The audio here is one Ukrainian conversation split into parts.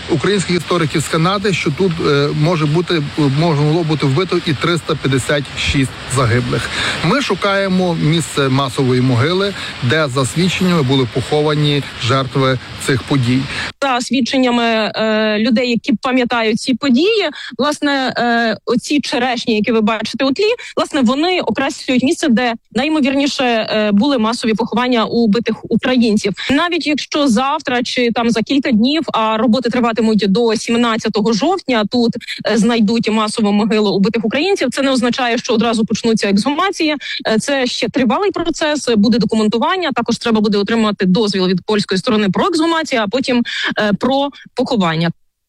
українських істориків з Канади, що тут могло бути вбито і 356 загиблих. Ми шукаємо місце масової могили, де за свідченнями були поховані жертви цих подій. За свідченнями людей, які пам'ятають ці події, власне, оці черешні, які ви бачите у тлі, власне, вони окреслюють місце, де найімовірніше були масові поховання убитих українців. Навіть якщо завтра чи там за кілька днів, а роботи триватимуть до 17 жовтня, тут знайдуть масову могилу убитих українців, це не означає, що одразу почнуться ексгумації. Це ще тривалий процес, буде документування, також треба буде отримати дозвіл від польської сторони про ексгумацію, а потім про поховання.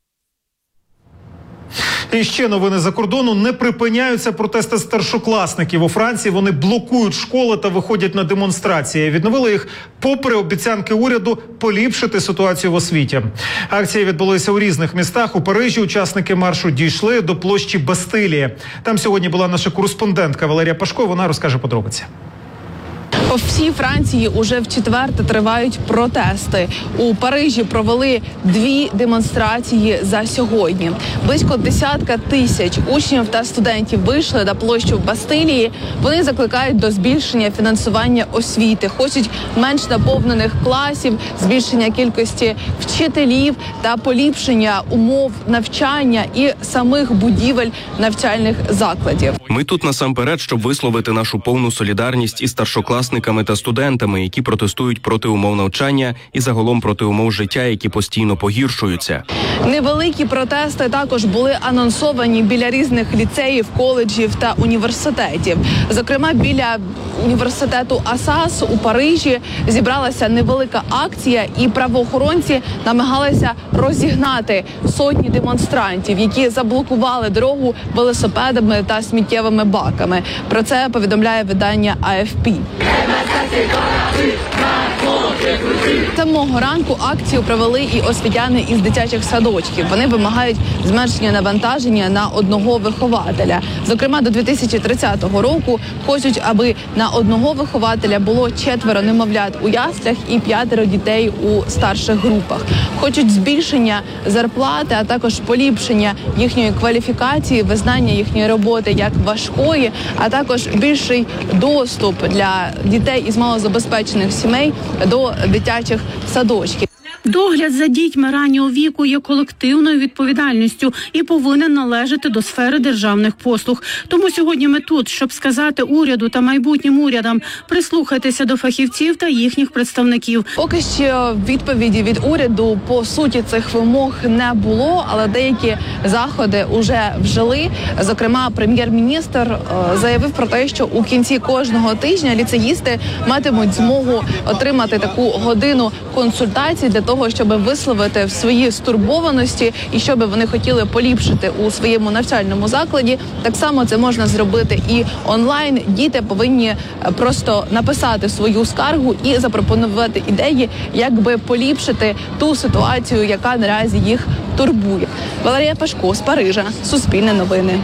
І ще новини за кордону. Не припиняються протести старшокласників. У Франції вони блокують школи та виходять на демонстрації. Відновили їх попри обіцянки уряду поліпшити ситуацію в освіті. Акції відбулися у різних містах. У Парижі учасники маршу дійшли до площі Бастилії. Там сьогодні була наша кореспондентка Валерія Пашко. Вона розкаже подробиці. По всій Франції уже вчетверте тривають протести. У Парижі провели 2 демонстрації за сьогодні. Близько 10 тисяч учнів та студентів вийшли на площу Бастилії. Вони закликають до збільшення фінансування освіти, хочуть менш наповнених класів, збільшення кількості вчителів та поліпшення умов навчання і самих будівель навчальних закладів. Ми тут насамперед, щоб висловити нашу повну солідарність із старшокласниками та студентами, які протестують проти умов навчання і загалом проти умов життя, які постійно погіршуються. Невеликі протести також були анонсовані біля різних ліцеїв, коледжів та університетів. Зокрема, біля університету Асас у Парижі зібралася невелика акція, і правоохоронці намагалися розігнати сотні демонстрантів, які заблокували дорогу велосипедами та сміттєвими баками. Про це повідомляє видання AFP. Самого ранку акцію провели і освітяни із дитячих садочків. Вони вимагають зменшення навантаження на одного вихователя. Зокрема, до 2030 року хочуть, аби на одного вихователя було 4 немовлят у яслях і 5 дітей у старших групах. Хочуть збільшення зарплати, а також поліпшення їхньої кваліфікації, визнання їхньої роботи як важкої, а також більший доступ для дітей із малозабезпечених сімей до дитячих садочків. Догляд за дітьми раннього віку є колективною відповідальністю і повинен належати до сфери державних послуг. Тому сьогодні ми тут, щоб сказати уряду та майбутнім урядам, прислухайтеся до фахівців та їхніх представників. Поки що відповіді від уряду по суті цих вимог не було, але деякі заходи вже вжили. Зокрема, прем'єр-міністр заявив про те, що у кінці кожного тижня ліцеїсти матимуть змогу отримати таку годину консультацій для того, щоб висловити свої стурбованості і щоб вони хотіли поліпшити у своєму навчальному закладі. Так само це можна зробити і онлайн. Діти повинні просто написати свою скаргу і запропонувати ідеї, як би поліпшити ту ситуацію, яка наразі їх турбує. Валерія Пашко з Парижа. Суспільне новини.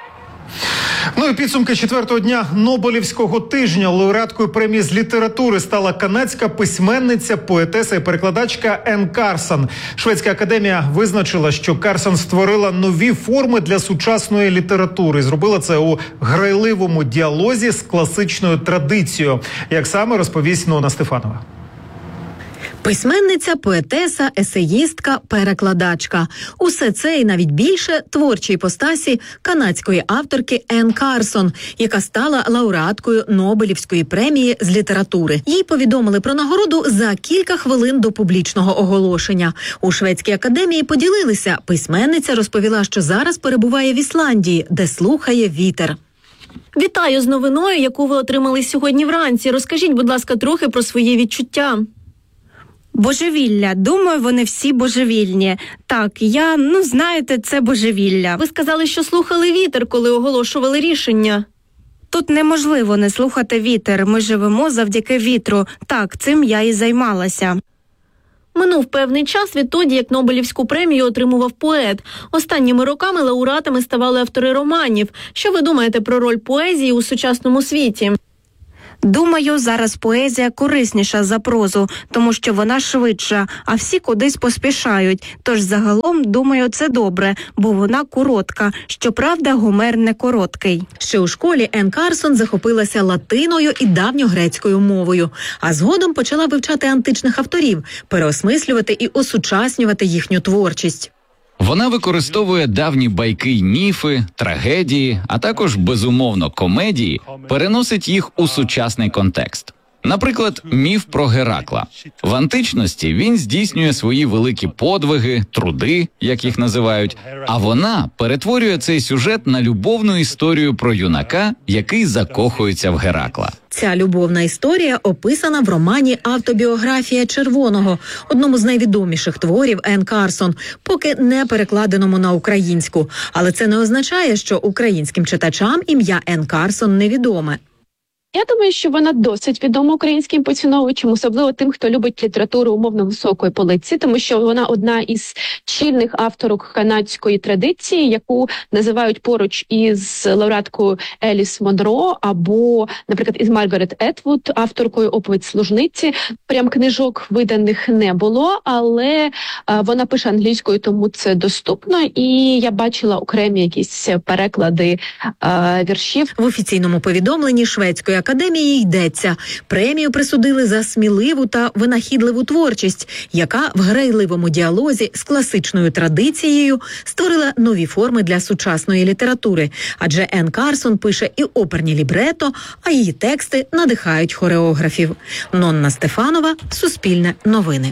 Ну і підсумки 4-го дня Нобелівського тижня. Лауреаткою премії з літератури стала канадська письменниця, поетеса і перекладачка Ен Карсон. Шведська академія визначила, що Карсон створила нові форми для сучасної літератури. Зробила це у грайливому діалозі з класичною традицією. Як саме, розповість Нона Стефанова. Письменниця, поетеса, есеїстка, перекладачка. Усе це і навіть більше творчій іпостасі канадської авторки Ен Карсон, яка стала лауреаткою Нобелівської премії з літератури. Їй повідомили про нагороду за кілька хвилин до публічного оголошення. У Шведській академії поділилися. Письменниця розповіла, що зараз перебуває в Ісландії, де слухає вітер. Вітаю з новиною, яку ви отримали сьогодні вранці. Розкажіть, будь ласка, трохи про свої відчуття. Божевілля. Думаю, вони всі божевільні. Так, знаєте, це божевілля. Ви сказали, що слухали вітер, коли оголошували рішення. Тут неможливо не слухати вітер. Ми живемо завдяки вітру. Так, цим я і займалася. Минув певний час відтоді, як Нобелівську премію отримував поет. Останніми роками лауреатами ставали автори романів. Що ви думаєте про роль поезії у сучасному світі? Думаю, зараз поезія корисніша за прозу, тому що вона швидша, а всі кудись поспішають. Тож загалом, думаю, це добре, бо вона коротка. Щоправда, Гомер не короткий. Ще у школі Ен Карсон захопилася латиною і давньогрецькою мовою, а згодом почала вивчати античних авторів, переосмислювати і осучаснювати їхню творчість. Вона використовує давні байки й міфи, трагедії, а також, безумовно, комедії, переносить їх у сучасний контекст. Наприклад, міф про Геракла. В античності він здійснює свої великі подвиги, труди, як їх називають, а вона перетворює цей сюжет на любовну історію про юнака, який закохується в Геракла. Ця любовна історія описана в романі «Автобіографія червоного», одному з найвідоміших творів Ен Карсон, поки не перекладеному на українську. Але це не означає, що українським читачам ім'я Ен Карсон невідоме. Я думаю, що вона досить відома українським поціновувачам, особливо тим, хто любить літературу умовно високої полиці, тому що вона одна із чільних авторок канадської традиції, яку називають поруч із лауреаткою Еліс Монро або, наприклад, із Маргарет Етвуд, авторкою «Оповідь служниці». Прям книжок виданих не було, але вона пише англійською, тому це доступно. І я бачила окремі якісь переклади віршів. В офіційному повідомленні Шведської академії йдеться: премію присудили за сміливу та винахідливу творчість, яка в грайливому діалозі з класичною традицією створила нові форми для сучасної літератури. Адже Ен Карсон пише і оперні лібрето, а її тексти надихають хореографів. Нонна Стефанова, Суспільне новини.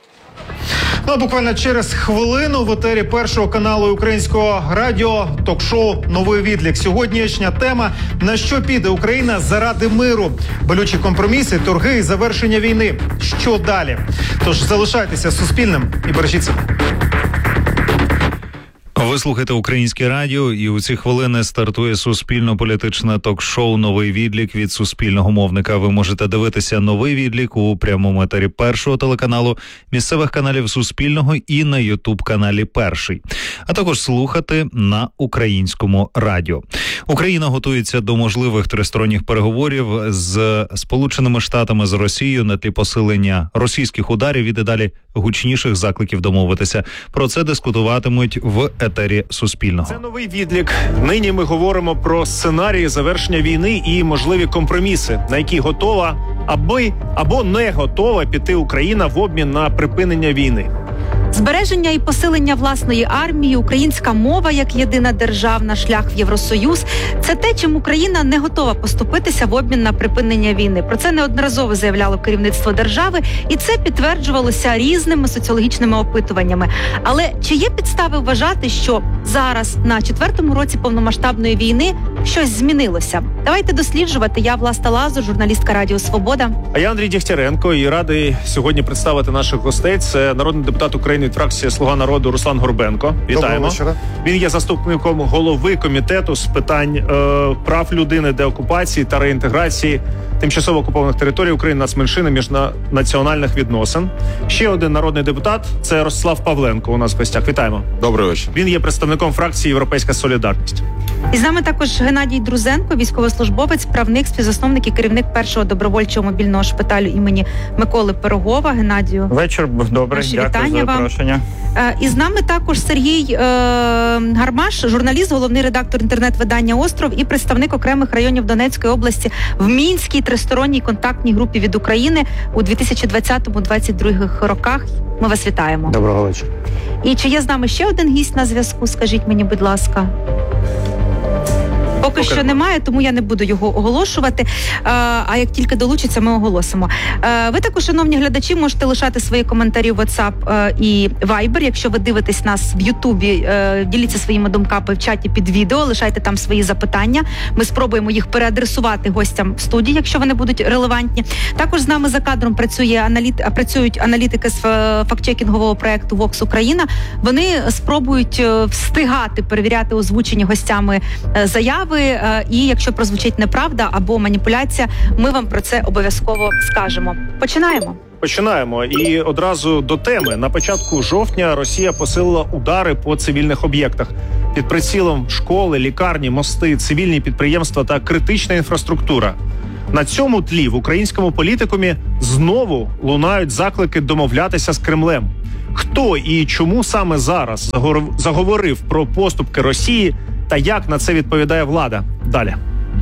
Ну, а буквально через хвилину в етері Першого каналу Українського радіо ток-шоу «Новий відлік». Сьогоднішня тема – на що піде Україна заради миру? Болючі компроміси, торги і завершення війни. Що далі? Тож залишайтеся Суспільним і бережіть себе. Ви слухаєте Українське радіо, і у ці хвилини стартує суспільно-політичне ток-шоу «Новий відлік» від суспільного мовника. Ви можете дивитися «Новий відлік» у прямому етері Першого телеканалу, місцевих каналів Суспільного і на Ютуб-каналі Перший. А також слухати на Українському радіо. Україна готується до можливих тристоронніх переговорів з Сполученими Штатами, з Росією на тлі посилення російських ударів і дедалі гучніших закликів домовитися. Про це дискутуватимуть в етері Суспільного. Це новий відлік. Нині ми говоримо про сценарії завершення війни і можливі компроміси, на які готова або не готова піти Україна в обмін на припинення війни. Збереження і посилення власної армії, українська мова як єдина державна, шлях в Євросоюз – це те, чим Україна не готова поступитися в обмін на припинення війни. Про це неодноразово заявляло керівництво держави, і це підтверджувалося різними соціологічними опитуваннями. Але чи є підстави вважати, що зараз, на 4-му році повномасштабної війни, щось змінилося? Давайте досліджувати. Я Власта Лазур, журналістка Радіо Свобода. А я Андрій Дєгтяренко і радий сьогодні представити наших гостей. Це народний депутат України від фракції «Слуга народу» Руслан Горбенко. Вітаємо. Він є заступником голови комітету з питань прав людини, деокупації та реінтеграції тимчасово окупованих територій України, нацменшини, міжнаціональних відносин. Ще один народний депутат – це Ростислав Павленко у нас в гостях. Вітаємо. Добрий вечір. Він є представником фракції «Європейська солідарність». І з нами також Геннадій Друзенко, військовослужбовець, правник, співзасновник і керівник першого добровольчого мобільного шпиталю імені Миколи Пирогова. Геннадію, вечір добрий. Дякую за запрошення. І з нами також Сергій Гармаш, журналіст, головний редактор інтернет-видання «Остров» і представник окремих районів Донецької області в Мінській тристоронній контактній групі від України у 2020-2022 роках. Ми вас вітаємо. Доброго вечора. І чи є з нами ще один гість на зв'язку? Скажіть мені, будь ласка. Поки що немає, тому я не буду його оголошувати. А як тільки долучиться, ми оголосимо. Ви також, шановні глядачі, можете лишати свої коментарі в WhatsApp і Viber. Якщо ви дивитесь нас в Ютубі, діліться своїми думками в чаті під відео, лишайте там свої запитання. Ми спробуємо їх переадресувати гостям в студії, якщо вони будуть релевантні. Також з нами за кадром працюють аналітики з фактчекінгового проекту Vox Україна. Вони спробують встигати перевіряти озвучені гостями заяви. І якщо прозвучить неправда або маніпуляція, ми вам про це обов'язково скажемо. Починаємо. І одразу до теми. На початку жовтня Росія посилила удари по цивільних об'єктах. Під прицілом школи, лікарні, мости, цивільні підприємства та критична інфраструктура. На цьому тлі в українському політикумі знову лунають заклики домовлятися з Кремлем. Хто і чому саме зараз заговорив про поступки Росії та як на це відповідає влада? Далі.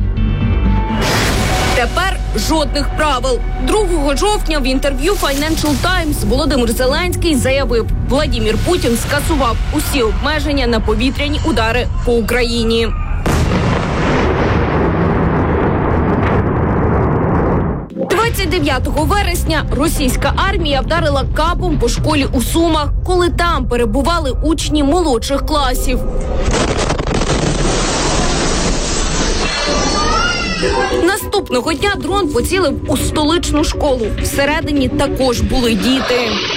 Тепер жодних правил. 2 жовтня в інтерв'ю Financial Times Володимир Зеленський заявив, Владимир Путін скасував усі обмеження на повітряні удари по Україні. Вересня російська армія вдарила кабом по школі у Сумах, коли там перебували учні молодших класів. Наступного дня дрон поцілив у столичну школу. Всередині також були діти.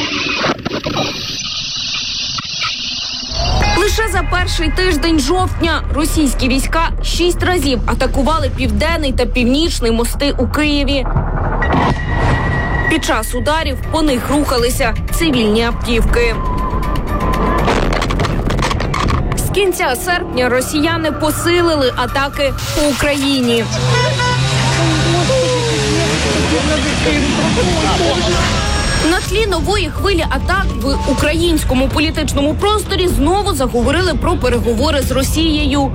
Лише за перший тиждень жовтня російські війська 6 разів атакували Південний та Північний мости у Києві. Під час ударів по них рухалися цивільні автівки. З кінця серпня росіяни посилили атаки по Україні. На тлі нової хвилі атак в українському політичному просторі знову заговорили про переговори з Росією.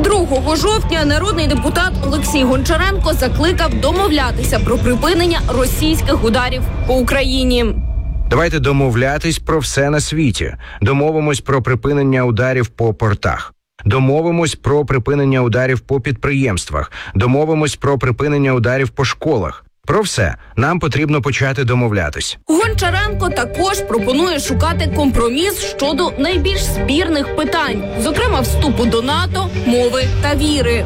2 жовтня народний депутат Олексій Гончаренко закликав домовлятися про припинення російських ударів по Україні. Давайте домовлятись про все на світі. Домовимось про припинення ударів по портах. Домовимось про припинення ударів по підприємствах. Домовимось про припинення ударів по школах. Про все нам потрібно почати домовлятись. Гончаренко також пропонує шукати компроміс щодо найбільш спірних питань, зокрема вступу до НАТО, мови та віри.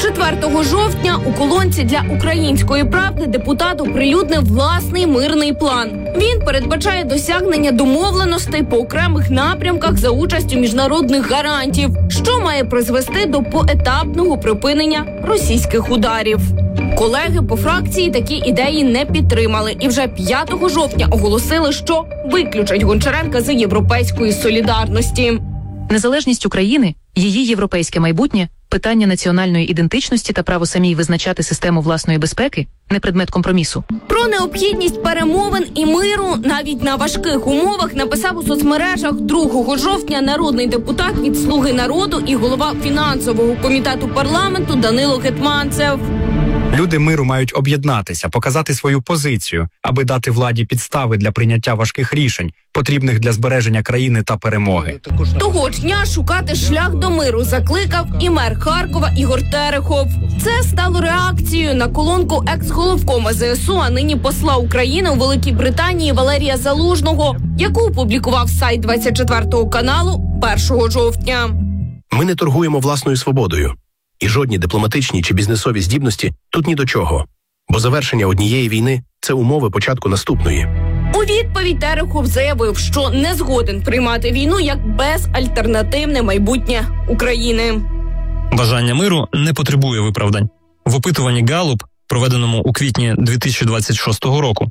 4 жовтня у колонці для «Української правди» депутат оприлюднив власний мирний план. Він передбачає досягнення домовленостей по окремих напрямках за участю міжнародних гарантів, що має призвести до поетапного припинення російських ударів. Колеги по фракції такі ідеї не підтримали і вже 5 жовтня оголосили, що виключать Гончаренка з Європейської солідарності. Незалежність України, її європейське майбутнє, питання національної ідентичності та право самій визначати систему власної безпеки – не предмет компромісу. Про необхідність перемовин і миру навіть на важких умовах написав у соцмережах 2 жовтня народний депутат від «Слуги народу» і голова фінансового комітету парламенту Данило Гетманцев. Люди миру мають об'єднатися, показати свою позицію, аби дати владі підстави для прийняття важких рішень, потрібних для збереження країни та перемоги. Того ж дня шукати шлях до миру закликав і мер Харкова Ігор Терехов. Це стало реакцією на колонку екс-головкома ЗСУ, а нині посла України у Великій Британії Валерія Залужного, яку опублікував сайт 24 каналу 1 жовтня. Ми не торгуємо власною свободою. І жодні дипломатичні чи бізнесові здібності тут ні до чого. Бо завершення однієї війни – це умови початку наступної. У відповідь Терехов заявив, що не згоден приймати війну як безальтернативне майбутнє України. Бажання миру не потребує виправдань. В опитуванні Галлуп, проведеному у квітні 2026 року,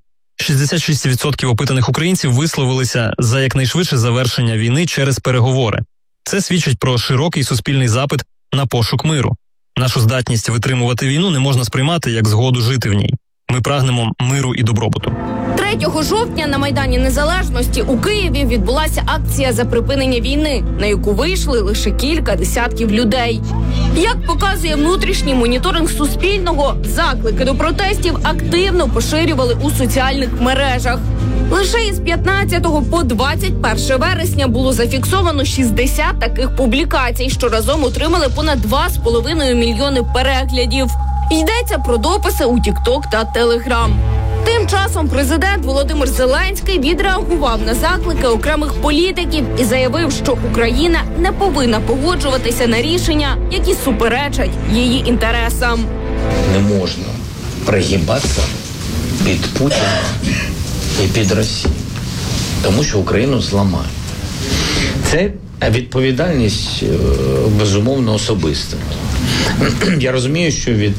66% опитаних українців висловилися за якнайшвидше завершення війни через переговори. Це свідчить про широкий суспільний запит на пошук миру. Нашу здатність витримувати війну не можна сприймати як згоду жити в ній. Ми прагнемо миру і добробуту. 3 жовтня на Майдані Незалежності у Києві відбулася акція за припинення війни, на яку вийшли лише кілька десятків людей. Як показує внутрішній моніторинг Суспільного, заклики до протестів активно поширювали у соціальних мережах. Лише із 15 по 21 вересня було зафіксовано 60 таких публікацій, що разом отримали понад 2,5 мільйони переглядів. Йдеться про дописи у TikTok та Telegram. Тим часом президент Володимир Зеленський відреагував на заклики окремих політиків і заявив, що Україна не повинна погоджуватися на рішення, які суперечать її інтересам. Не можна пригибатися під Путіна і під Росію, тому що Україну зламає. Це відповідальність, безумовно, особиста. Я розумію, що від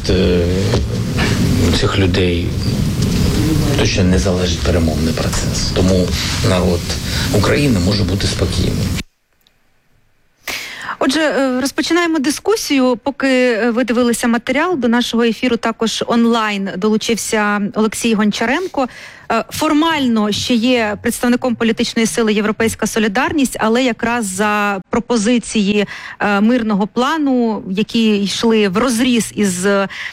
цих людей точно не залежить перемовний процес. Тому народ України може бути спокійним. Отже, розпочинаємо дискусію. Поки ви дивилися матеріал, до нашого ефіру також онлайн долучився Олексій Гончаренко. Формально ще є представником політичної сили «Європейська солідарність», але якраз за пропозиції мирного плану, які йшли в розріз із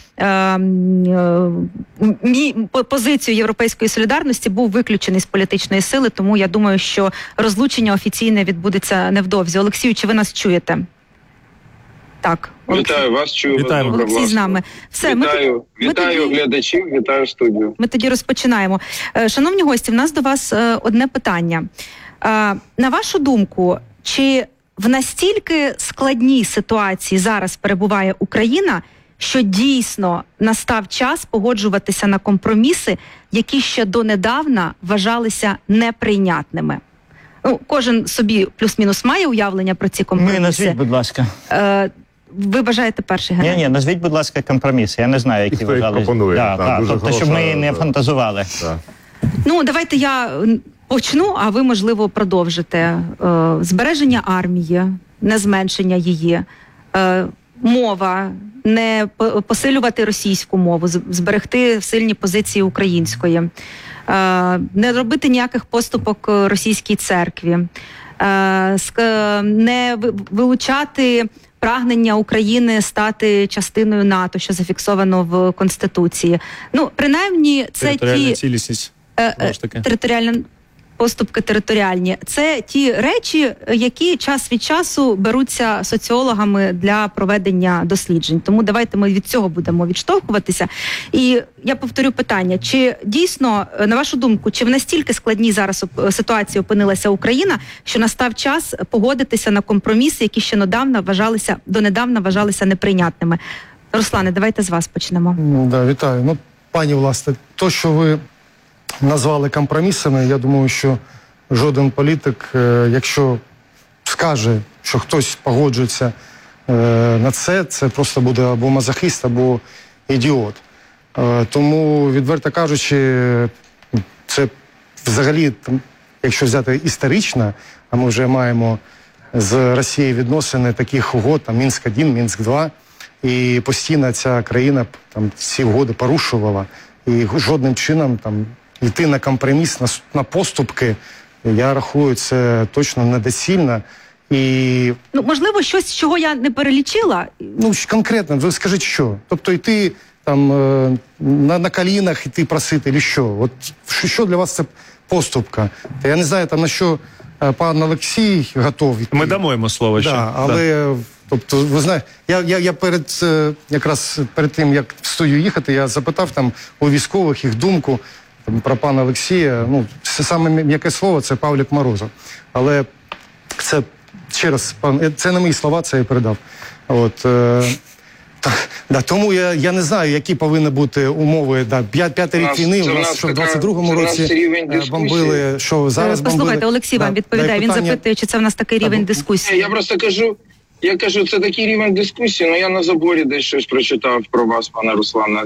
позицією «Європейської солідарності», був виключений з політичної сили, тому я думаю, що розлучення офіційне відбудеться невдовзі. Олексію, чи ви нас чуєте? Так. Вітаю вас, чую вас. Олексій з нами. Все, вітаю глядачів, вітаю студію. Ми тоді розпочинаємо. Шановні гості, в нас до вас одне питання. На вашу думку, чи в настільки складній ситуації зараз перебуває Україна, що дійсно настав час погоджуватися на компроміси, які ще донедавна вважалися неприйнятними? Ну, кожен собі плюс-мінус має уявлення про ці компроміси. Назвіть, будь ласка. Ви бажаєте перший, Геннадій? Ні, назвіть, будь ласка, компроміси. Я не знаю, які вважали. Тобто, щоб ми не фантазували. Ну, давайте я почну, а ви, можливо, продовжите. Збереження армії, не зменшення її, мова, не посилювати російську мову, зберегти сильні позиції української, не робити ніяких поступок російській церкві, не вилучати прагнення України стати частиною НАТО, що зафіксовано в Конституції. Ну, принаймні, це територіальна цілісність. Територіальна поступки територіальні. Це ті речі, які час від часу беруться соціологами для проведення досліджень. Тому давайте ми від цього будемо відштовхуватися. І я повторю питання, чи дійсно, на вашу думку, чи в настільки складній зараз ситуації опинилася Україна, що настав час погодитися на компроміси, які ще донедавна вважалися неприйнятними? Руслане, давайте з вас почнемо. Вітаю. Ну, пані власне, то, що ви назвали компромісами, я думаю, що жоден політик, якщо скаже, що хтось погоджується на це просто буде або мазохіст, або ідіот. Тому, відверто кажучи, це взагалі, якщо взяти історично, а ми вже маємо з Росією відносини таких угод, там Мінськ-1, Мінськ-2, і постійно ця країна там ці угоди порушувала, і жодним чином там йти на компроміс, на поступки, я рахую, це точно недоцільно. І... Ну, можливо, щось, чого я не перелічила? Ну, конкретно, ви скажіть, що? Тобто йти там на колінах, йти просити, чи що? От що для вас це поступка? Та я не знаю, там на що пан Олексій готовий. Ми дамо йому слово ще. Але, тобто, ви знаєте, я якраз перед тим, як в студію їхати, я запитав там у військових їх думку про пана Олексія. Ну, саме м'яке слово – це Павлік Морозов. Але це, ще раз, це не мої слова, це я передав. Тому я не знаю, які повинні бути умови. П'ятий рік війни, у нас що в 22-му році бомбили, що зараз бомбили. Послухайте, Олексій вам відповідає, він запитує, чи це в нас такий рівень дискусії. Я просто кажу, це такий рівень дискусії, але я на заборі десь щось прочитав про вас, пане Руслане.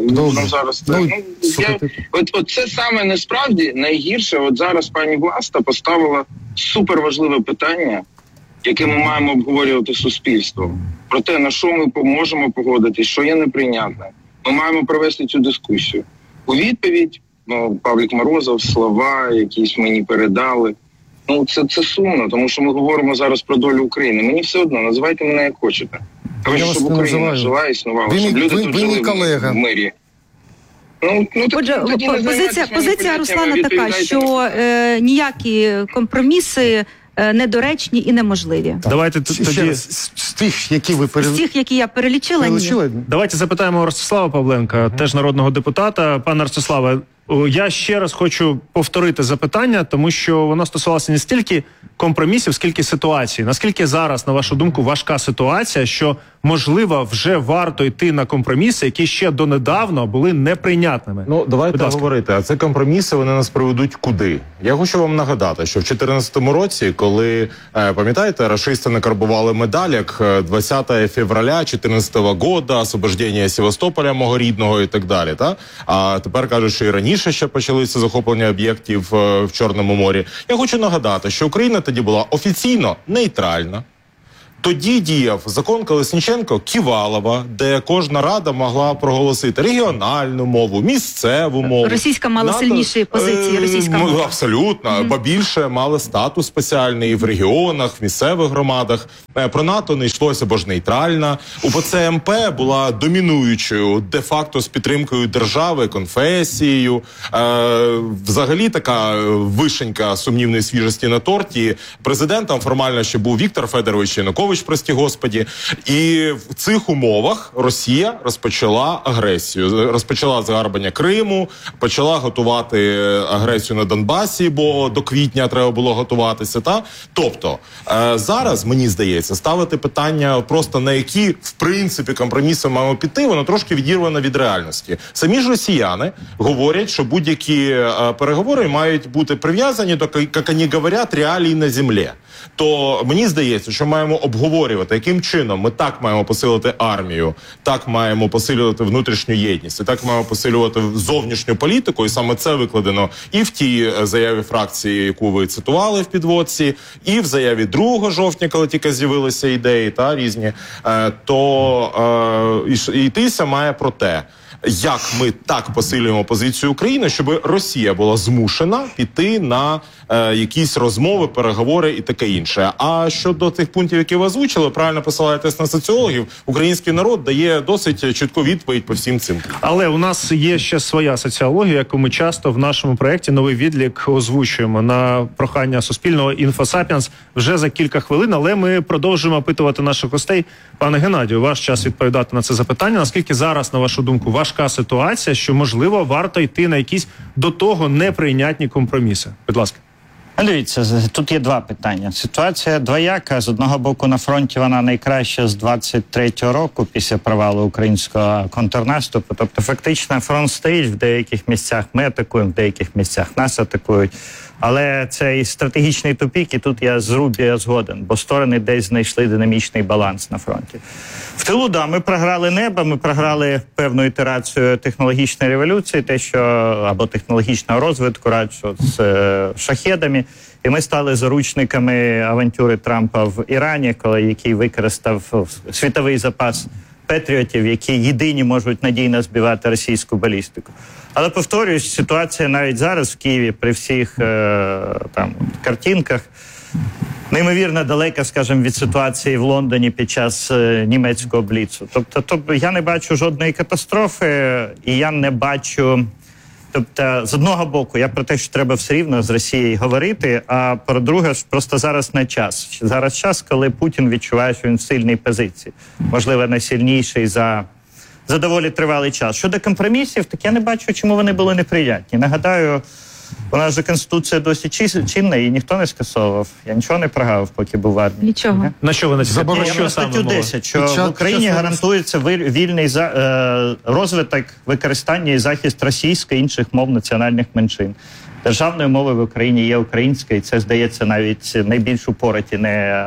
От це саме насправді найгірше, от зараз пані Власта поставила суперважливе питання, яке ми маємо обговорювати з суспільством. Про те, на що ми можемо погодитись, що є неприйнятне. Ми маємо провести цю дискусію. У відповідь, Павлік Морозов, слова якісь мені передали. Ну, це сумно, тому що ми говоримо зараз про долю України. Мені все одно, називайте мене як хочете. Хочу, щоб Україна жила, існувала, щоб люди тут жили в мирі. Отже, позиція Руслана така, що ніякі компроміси недоречні і неможливі. Давайте тоді з тих, які ви з тих, які я перелічила, ні. Давайте запитаємо Ростислава Павленка, теж народного депутата. Пане Ростиславе, я ще раз хочу повторити запитання, тому що воно стосувалося не стільки компромісів, скільки ситуації. Наскільки зараз, на вашу думку, важка ситуація, що, можливо, вже варто йти на компроміси, які ще донедавна були неприйнятними? Ну, давайте говорити, а це компроміси, вони нас приведуть куди? Я хочу вам нагадати, що в 2014 році, коли, пам'ятаєте, рашисти накарбували медаль, як 20 февраля 2014 года, освобождення Севастополя, мого рідного і так далі, та? А тепер кажуть, що і раніше ще почалися захоплення об'єктів в Чорному морі. Я хочу нагадати, що Україна тоді була офіційно нейтральна. Тоді діяв закон Колесніченко-Ківалова, де кожна рада могла проголосити регіональну мову, місцеву мову. Російська мала сильніші позиції, російська мова. Абсолютно. Ба більше мали статус спеціальний в регіонах, в місцевих громадах. Про НАТО не йшлося, бо ж нейтральна. УПЦ МП була домінуючою, де-факто з підтримкою держави, конфесією. Взагалі така вишенька сумнівної свіжості на торті. Президентом формально ще був Віктор Федорович Янукович, прості господі. І в цих умовах Росія розпочала агресію. Розпочала загарбання Криму, почала готувати агресію на Донбасі, бо до квітня треба було готуватися. Тобто, зараз, мені здається, ставити питання просто на які, в принципі, компроміси маємо піти, воно трошки відірвано від реальності. Самі ж росіяни говорять, що будь-які переговори мають бути прив'язані до, як вони говорять, реалій на землі. То мені здається, що маємо обговорювати, яким чином ми так маємо посилити армію, так маємо посилювати внутрішню єдність, і так маємо посилювати зовнішню політику, і саме це викладено і в тій заяві фракції, яку ви цитували в підводці, і в заяві 2 жовтня, коли тільки з'явилися ідеї різні, то йтися має про те, як ми так посилюємо позицію України, щоб Росія була змушена піти на якісь розмови, переговори і таке інше. А щодо тих пунктів, які ви озвучили, правильно посилаєтесь на соціологів, український народ дає досить чітку відповідь по всім цим. Але у нас є ще своя соціологія, яку ми часто в нашому проєкті «Новий відлік» озвучуємо на прохання Суспільного «Інфосапіенс» вже за кілька хвилин, але ми продовжуємо опитувати наших гостей. Пане Геннадію, ваш час відповідати на це запитання. Наскільки зараз, на вашу думку, важка ситуація, що, можливо, варто йти на якісь до того неприйнятні компроміси? Будь ласка. Дивіться, тут є 2 питання. Ситуація двояка. З одного боку, на фронті вона найкраща з 23-го року після провалу українського контрнаступу. Тобто, фактично, фронт стоїть в деяких місцях. Ми атакуємо, в деяких місцях нас атакують. Але цей стратегічний тупік, і тут я з Рубі згоден, бо сторони десь знайшли динамічний баланс на фронті. В тилу, ми програли небо, ми програли певну ітерацію технологічної революції, те, що, або технологічного розвитку, радше з шахедами, і ми стали заручниками авантюри Трампа в Ірані, який використав світовий запас патріотів, які єдині можуть надійно збивати російську балістику. Але, повторюсь, ситуація навіть зараз в Києві при всіх картинках неймовірно далека, скажімо, від ситуації в Лондоні під час німецького бліцу. Тобто я не бачу жодної катастрофи, і я не бачу... Тобто, з одного боку, я про те, що треба все рівно з Росією говорити, а по-друге, просто зараз не час. Зараз час, коли Путін відчуває, що він в сильній позиції. Можливо, найсильніший за доволі тривалий час. Щодо компромісів, так я не бачу, чому вони були неприятні. Нагадаю, у нас же Конституція досі чинна, і ніхто не скасовував. Я нічого не прогавив, поки був в армії. Нічого. На що ви заборонили? Я про статтю 10, що в Україні гарантується вільний розвиток, використання і захист російської і інших мов національних меншин. Державною мовою в Україні є українська, і це, здається, навіть найбільш упораті не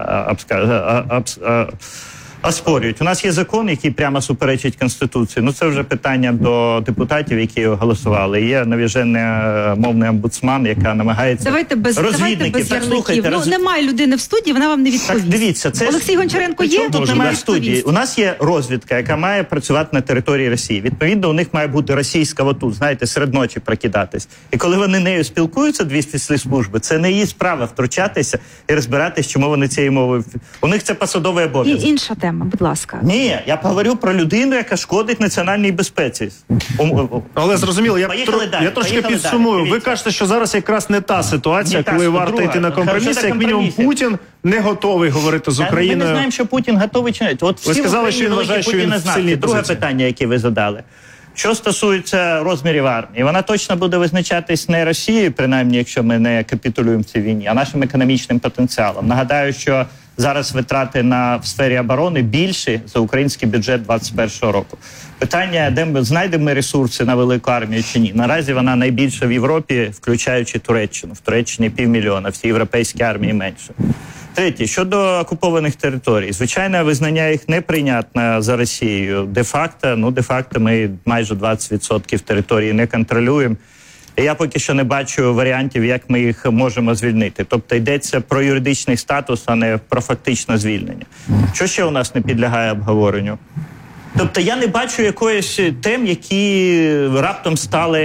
оспорюють. У нас є закон, який прямо суперечить Конституції. Це вже питання до депутатів, які голосували. Є навіжений мовний омбудсман, яка намагається... Давайте без ярликів. Немає людини в студії, вона вам не відповість. Так, дивіться, це Олексій Гончаренко є? Тут немає студії. У нас є розвідка, яка має працювати на території Росії. Відповідно, у них має бути російська отут, знаєте, серед ночі прокидатись. І коли вони нею спілкуються, 2 спецслужби, це не її справа втручатися і розбиратись, чому вони цією мовою... У них це посадовий обов'язок. Інша тема, будь ласка. Ні, я говорю про людину, яка шкодить національній безпеці. Але зрозуміло, я трошки підсумую. Ви кажете, що зараз якраз не та ситуація, коли варто йти на компроміс. Як мінімум, Путін не готовий говорити з Україною. Ми не знаємо, що Путін готовий чи ні. Ви сказали, що він вважає, що він в сильній позиції. Друге питання, яке ви задали. Що стосується розмірів армії, вона точно буде визначатись не Росією, принаймні, якщо ми не капітулюємо в цій війні, а нашим економічним потенціалом. Нагадаю, що зараз витрати в сфері оборони більші за український бюджет 2021 року. Питання, де ми знайдемо ресурси на велику армію чи ні. Наразі вона найбільша в Європі, включаючи Туреччину. В Туреччині 500 000, всі європейські армії менше. Третє, щодо окупованих територій. Звичайно, визнання їх неприйнятне за Росією. Де-факто ми майже 20% території не контролюємо. І я поки що не бачу варіантів, як ми їх можемо звільнити. Тобто йдеться про юридичний статус, а не про фактичне звільнення. Що ще у нас не підлягає обговоренню? Тобто я не бачу якоїсь тем, які раптом стали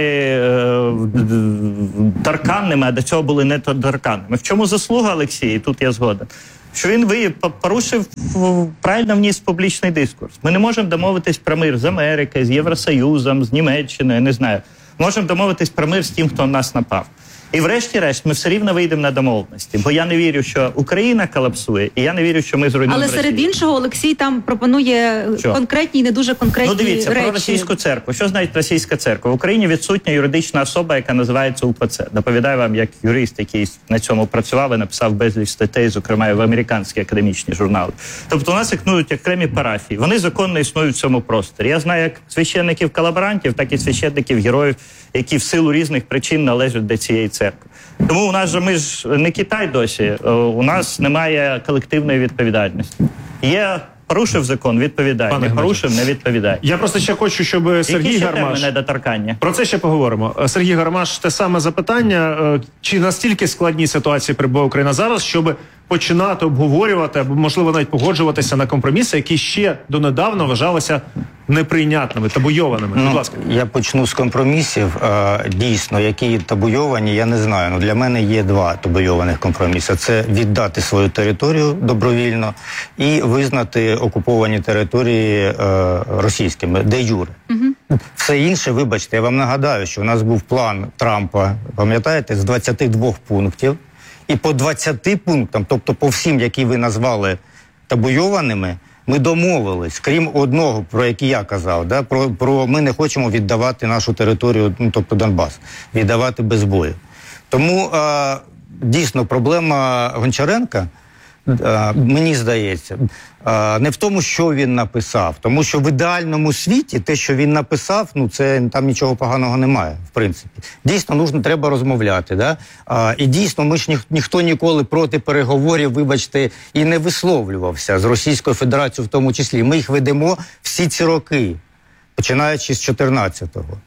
торканними, а до цього були не торканними. В чому заслуга Олексія? І тут я згоден. Що він порушив, правильно вніс публічний дискурс. Ми не можемо домовитись про мир з Америкою, з Євросоюзом, з Німеччиною, не знаю. Можемо домовитись про мир з тим, хто на нас напав. І врешті-решт ми все рівно вийдемо на домовленості. Бо я не вірю, що Україна колапсує, і я не вірю, що ми зруйнуємо Але Росію. серед іншого Олексій там пропонує конкретні і не дуже конкретні речі. Дивіться, про російську церкву. Що значить російська церква? В Україні відсутня юридична особа, яка називається УПЦ. Доповідаю вам як юрист, який на цьому працював і написав безліч статей, зокрема і в американські академічні журнали. Тобто у нас існують окремі парафії. Вони законно існують в цьому просторі. Я знаю як священників-колаборантів, так і священників-героїв, які в силу різних причин належать до цієї церкви. Тому у нас же, ми ж не Китай досі, у нас немає колективної відповідальності. Є порушив закон, відповідає. Не порушив, не відповідає. Я просто ще хочу, щоб Сергій Гармаш... недоторкання? Про це ще поговоримо. Сергій Гармаш, те саме запитання. Чи настільки складні ситуації перебуває Україна зараз, щоб починати обговорювати, або, можливо, навіть погоджуватися на компроміси, які ще донедавна вважалися неприйнятними, табуйованими? Будь ласка. Я почну з компромісів. Дійсно, які табуйовані, я не знаю. Для мене є два табуйованих компроміси. Це віддати свою територію добровільно і визнати окуповані території російськими, де юре. Все інше, вибачте, я вам нагадаю, що у нас був план Трампа, пам'ятаєте, з 22 пунктів. І по 20 пунктам, тобто по всім, які ви назвали табуйованими, ми домовились, крім одного, про який я казав, да, про ми не хочемо віддавати нашу територію, тобто Донбас, віддавати без бою. Тому дійсно проблема Гончаренка, мені здається, не в тому, що він написав, тому що в ідеальному світі те, що він написав, це там нічого поганого немає, в принципі. Дійсно, треба розмовляти, да? І дійсно, ми ж ніхто ніколи проти переговорів, вибачте, і не висловлювався з Російською Федерацією в тому числі. Ми їх ведемо всі ці роки, починаючи з 14-го.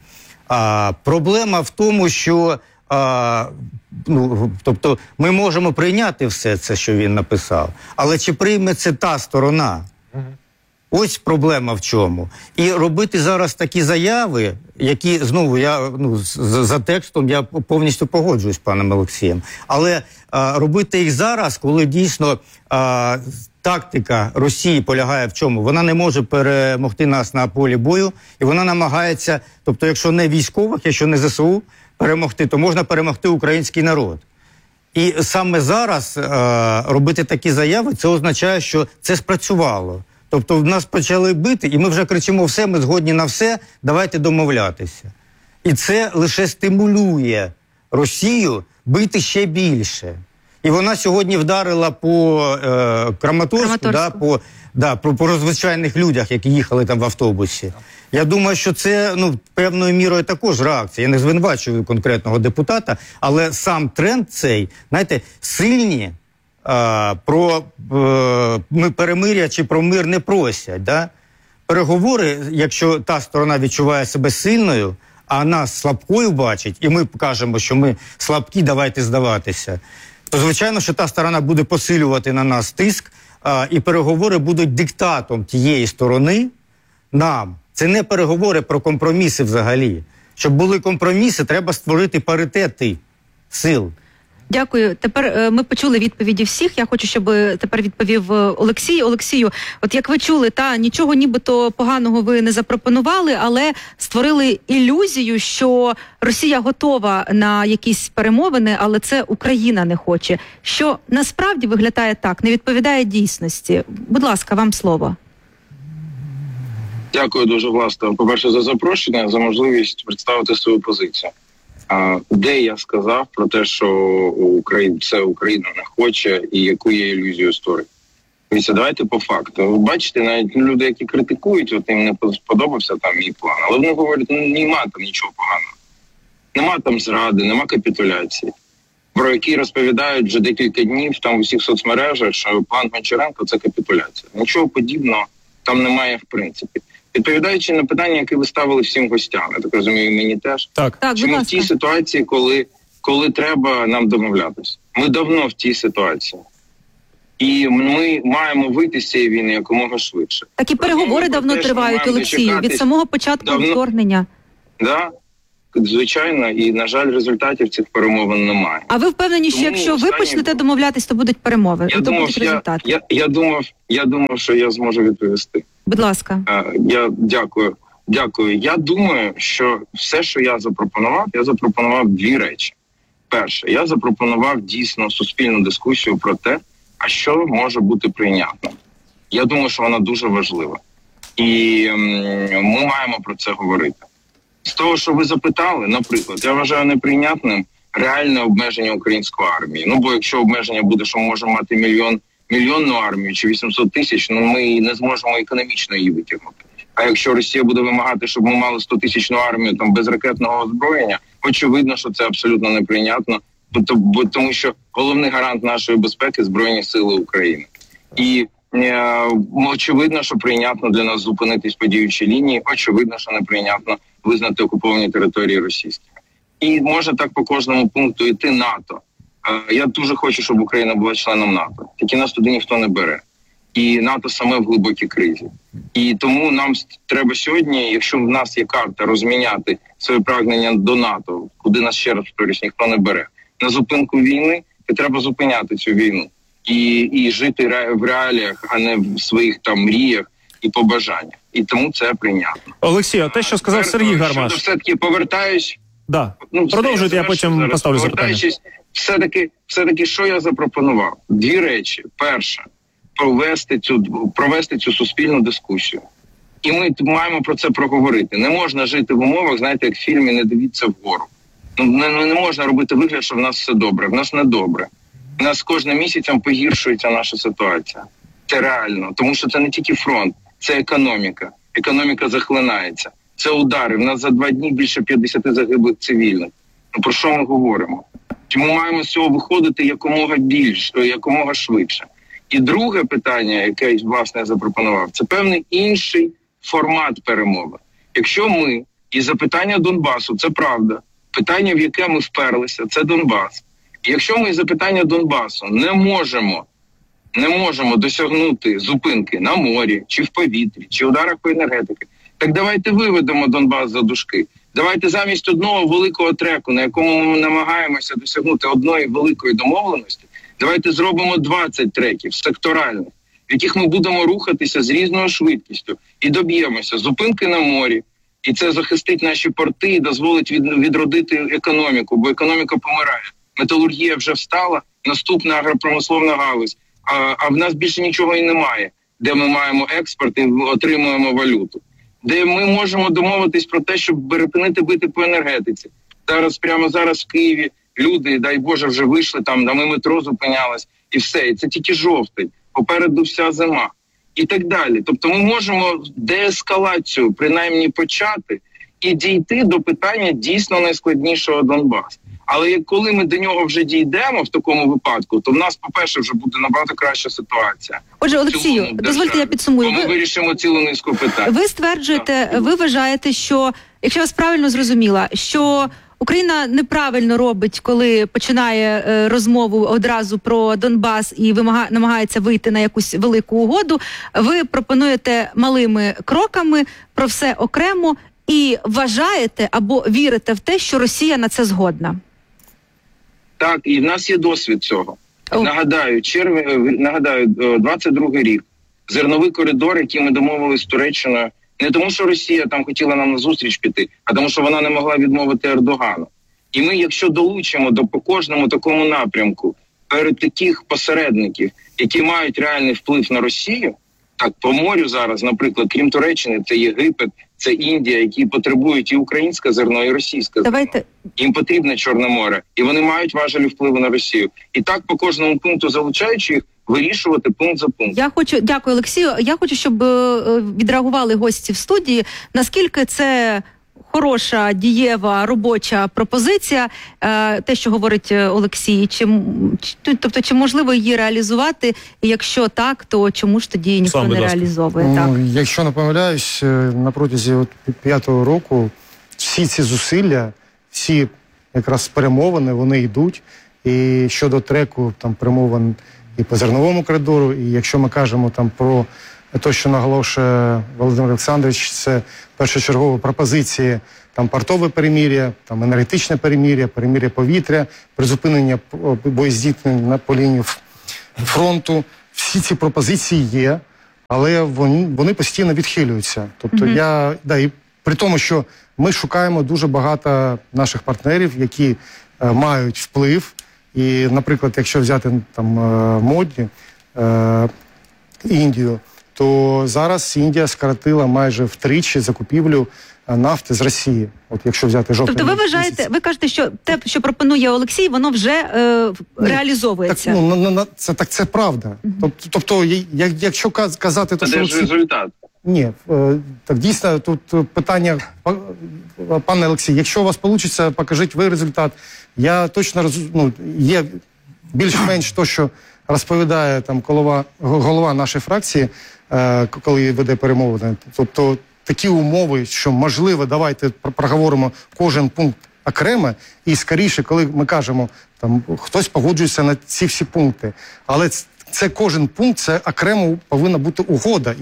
Проблема в тому, що тобто ми можемо прийняти все це, що він написав, але чи прийме це та сторона? Ось проблема в чому. І робити зараз такі заяви, які, знову, за текстом я повністю погоджуюсь з паном Олексієм, але робити їх зараз, коли дійсно тактика Росії полягає в чому? Вона не може перемогти нас на полі бою, і вона намагається, тобто якщо не військових, якщо не ЗСУ, перемогти, то можна перемогти український народ. І саме зараз робити такі заяви, це означає, що це спрацювало. Тобто в нас почали бити, і ми вже кричимо все, ми згодні на все, давайте домовлятися. І це лише стимулює Росію бити ще більше. І вона сьогодні вдарила по Краматорську, по розвичайних людях, які їхали там в автобусі. Я думаю, що це певною мірою також реакція. Я не звинувачую конкретного депутата, але сам тренд цей, знаєте, сильні про перемир'я чи про мир не просять. Да? Переговори, якщо та сторона відчуває себе сильною, а нас слабкою бачить, і ми кажемо, що ми слабкі, давайте здаватися, то звичайно, що та сторона буде посилювати на нас тиск, і переговори будуть диктатом тієї сторони нам. Це не переговори про компроміси взагалі. Щоб були компроміси, треба створити паритети сил. Дякую. Тепер ми почули відповіді всіх. Я хочу, щоб тепер відповів Олексій. Олексію, от як ви чули, нічого нібито поганого ви не запропонували, але створили ілюзію, що Росія готова на якісь перемовини, але це Україна не хоче. Що насправді виглядає так, не відповідає дійсності. Будь ласка, вам слово. Дякую дуже, власне, по-перше, за запрошення, за можливість представити свою позицію. Де я сказав про те, що це Україна не хоче і яку є ілюзію створює. Дивіться, давайте по факту. Ви бачите, навіть люди, які критикують, от їм не сподобався там мій план, але вони говорять, нема там нічого поганого. Нема там зради, нема капітуляції, про які розповідають вже декілька днів там у всіх соцмережах, що план Гончаренка – це капітуляція. Нічого подібного там немає в принципі. Відповідаючи на питання, яке ви ставили всім гостям, я так розумію, мені теж. Так, чи ми в тій ситуації, коли треба нам домовлятися? Ми давно в тій ситуації. І ми маємо вийти з цієї війни якомога швидше. Так і переговори давно тривають, Олексію, від самого початку вторгнення. Да, звичайно, і, на жаль, результатів цих перемовин немає. А ви впевнені, що якщо ви почнете домовлятись, то будуть перемови? Я думав, що я зможу відповісти. Будь ласка. Я дякую. Я думаю, що все, що я запропонував дві речі. Перше, я запропонував дійсно суспільну дискусію про те, а що може бути прийнятним. Я думаю, що вона дуже важлива. І ми маємо про це говорити. З того, що ви запитали, наприклад, я вважаю неприйнятним реальне обмеження української армії. Ну, бо якщо обмеження буде, що ми можемо мати мільйонну армію чи 800 тисяч, ну ми не зможемо економічно її витягнути. А якщо Росія буде вимагати, щоб ми мали 100-тисячну армію там без ракетного озброєння, очевидно, що це абсолютно неприйнятно, тому що головний гарант нашої безпеки – Збройні Сили України. І очевидно, що прийнятно для нас зупинитись по діючій лінії, очевидно, що неприйнятно визнати окуповані території російськими. І може так по кожному пункту йти НАТО. Я дуже хочу, щоб Україна була членом НАТО. Тільки нас туди ніхто не бере. І НАТО саме в глибокій кризі. І тому нам треба сьогодні, якщо в нас є карта, розміняти своє прагнення до НАТО, куди нас, ще раз повторюсь, ніхто не бере, на зупинку війни, то треба зупиняти цю війну. І жити в реаліях, а не в своїх там мріях і побажаннях. І тому це прийнятно. Олексій, те, що сказав Сергій Гармаш. Все-таки повертаюсь. Да. Продовжуйте, я потім поставлю запитання. Все-таки, що я запропонував? Дві речі. Перше, провести цю суспільну дискусію. І ми маємо про це проговорити. Не можна жити в умовах, знаєте, як в фільмі «Не дивіться вгору». Не можна робити вигляд, що в нас все добре. В нас не добре. У нас кожним місяцем погіршується наша ситуація. Це реально. Тому що це не тільки фронт, це економіка. Економіка захлинається. Це удари. В нас за 2 дні більше 50 загиблих цивільних. Ну, про що ми говоримо? Ми маємо з цього виходити якомога швидше. І друге питання, яке, власне, я запропонував, це певний інший формат перемови. Якщо ми, і запитання Донбасу, це правда, питання, в яке ми вперлися, це Донбас. І якщо ми із запитання Донбасу не можемо досягнути зупинки на морі, чи в повітрі, чи ударах по енергетиці, так давайте виведемо Донбас за дужки. Давайте замість одного великого треку, на якому ми намагаємося досягнути одної великої домовленості, давайте зробимо 20 треків секторальних, в яких ми будемо рухатися з різною швидкістю і доб'ємося зупинки на морі. І це захистить наші порти і дозволить відродити економіку, бо економіка помирає. Металургія вже встала, наступна агропромисловна галузь, а в нас більше нічого і немає, де ми маємо експорт і отримуємо валюту. Де ми можемо домовитись про те, щоб припинити бити по енергетиці. Прямо зараз в Києві люди, дай Боже, вже вийшли там, ми метро зупинялось, і все. І це тільки жовтень, попереду вся зима. І так далі. Тобто ми можемо деескалацію принаймні почати і дійти до питання дійсно найскладнішого Донбасу. Але коли ми до нього вже дійдемо в такому випадку, то в нас, по-перше, вже буде набагато краща ситуація. Отже, Олексію, дозвольте я підсумую. Ми вирішимо цілу низку питань. Ви стверджуєте, ви вважаєте, що, якщо я вас правильно зрозуміла, що Україна неправильно робить, коли починає розмову одразу про Донбас і намагається вийти на якусь велику угоду. Ви пропонуєте малими кроками про все окремо і вважаєте або вірите в те, що Росія на це згодна? Так, і в нас є досвід цього. Нагадаю, 22-й рік. Зерновий коридор, який ми домовились з Туреччиною, не тому, що Росія там хотіла нам на зустріч піти, а тому, що вона не могла відмовити Ердогану. І ми, якщо долучимо по кожному такому напрямку перед таких посередників, які мають реальний вплив на Росію, так, по морю зараз, наприклад, крім Туреччини, це Єгипет, це Індія, які потребують і українське зерно, і російське зерно. Їм потрібне Чорне море, і вони мають важелі впливу на Росію. І так по кожному пункту, залучаючи їх, вирішувати пункт за пунктом. Дякую, Олексію. Я хочу, щоб відреагували гості в студії, наскільки це хороша, дієва, робоча пропозиція, те, що говорить Олексій, чи можливо її реалізувати, і якщо так, то чому ж тоді ніхто не реалізовує? Так? Якщо не помиляюсь, на протязі 5-го року всі ці зусилля, всі якраз перемовини, вони йдуть, і щодо треку там перемовин і по зерновому коридору, і якщо ми кажемо там про те, що наголошує Володимир Олександрович, це першочергові пропозиції, там портове перемир'я, там енергетичне перемир'я, перемир'я повітря, призупинення боєздійснення по лінії фронту. Всі ці пропозиції є, але вони постійно відхилюються. Тобто і при тому, що ми шукаємо дуже багато наших партнерів, які мають вплив. І, наприклад, якщо взяти там модні, Індію, то зараз Індія скоротила майже втричі закупівлю нафти з Росії. От якщо взяти жовтень. Тобто ви вважаєте, ви кажете, що те, що пропонує Олексій, воно вже реалізовується? Це правда. Тобто, якщо казати... Це ж результат. Ні, так дійсно, тут питання, пане Олексій, якщо у вас вийде, покажіть ви результат. Я точно розумію, є більш-менш то, що розповідає там голова нашої фракції, коли веде перемовини. Тобто такі умови, що можливо, давайте проговоримо кожен пункт окремо, і скоріше, коли ми кажемо, там хтось погоджується на ці всі пункти, але це кожен пункт, це окремо повинна бути угода,